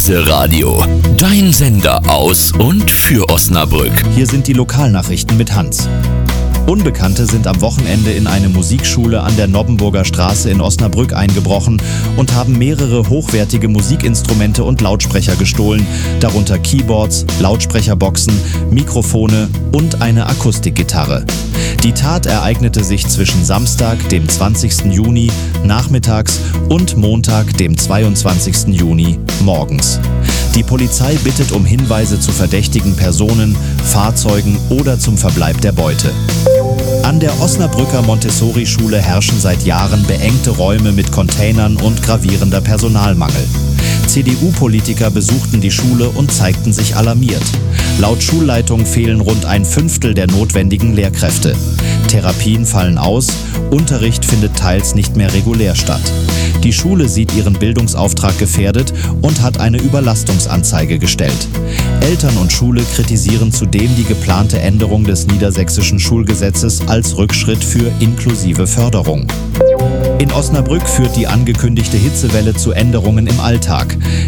Heise Radio, dein Sender aus und für Osnabrück. Hier sind die Lokalnachrichten mit Hans. Unbekannte sind am Wochenende in eine Musikschule an der Nobbenburger Straße in Osnabrück eingebrochen und haben mehrere hochwertige Musikinstrumente und Lautsprecher gestohlen, darunter Keyboards, Lautsprecherboxen, Mikrofone und eine Akustikgitarre. Die Tat ereignete sich zwischen Samstag, dem 20. Juni, nachmittags und Montag, dem 22. Juni, morgens. Die Polizei bittet um Hinweise zu verdächtigen Personen, Fahrzeugen oder zum Verbleib der Beute. An der Osnabrücker Montessori-Schule herrschen seit Jahren beengte Räume mit Containern und gravierender Personalmangel. CDU-Politiker besuchten die Schule und zeigten sich alarmiert. Laut Schulleitung fehlen rund ein Fünftel der notwendigen Lehrkräfte. Therapien fallen aus, Unterricht findet teils nicht mehr regulär statt. Die Schule sieht ihren Bildungsauftrag gefährdet und hat eine Überlastungsanzeige gestellt. Eltern und Schule kritisieren zudem die geplante Änderung des niedersächsischen Schulgesetzes als Rückschritt für inklusive Förderung. In Osnabrück führt die angekündigte Hitzewelle zu Änderungen im Alltag.